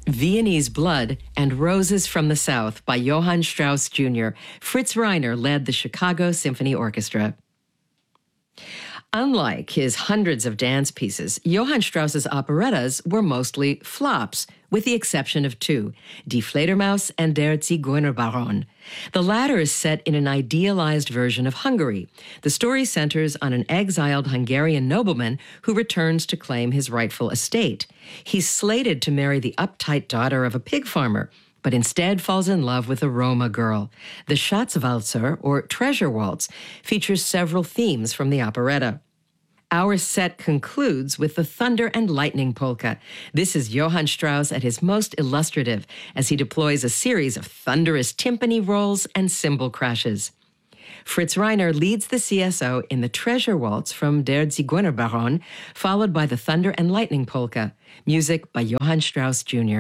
Viennese Blood and Roses from the South by Johann Strauss Jr. Fritz Reiner led the Chicago Symphony Orchestra. Unlike his hundreds of dance pieces, Johann Strauss's operettas were mostly flops, with the exception of two, Die Fledermaus and Der Zigeunerbaron. The latter is set in an idealized version of Hungary. The story centers on an exiled Hungarian nobleman who returns to claim his rightful estate. He's slated to marry the uptight daughter of a pig farmer, but instead falls in love with a Roma girl. The Schatzwalzer, or Treasure Waltz, features several themes from the operetta. Our set concludes with the Thunder and Lightning Polka. This is Johann Strauss at his most illustrative as he deploys a series of thunderous timpani rolls and cymbal crashes. Fritz Reiner leads the CSO in the Treasure Waltz from Der Zigeunerbaron, followed by the Thunder and Lightning Polka, music by Johann Strauss Jr.